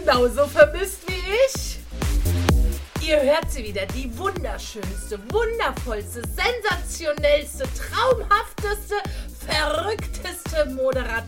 genauso vermisst wie ich? Ihr hört sie wieder, die wunderschönste, wundervollste, sensationellste, traumhafteste, verrückteste Moderatorin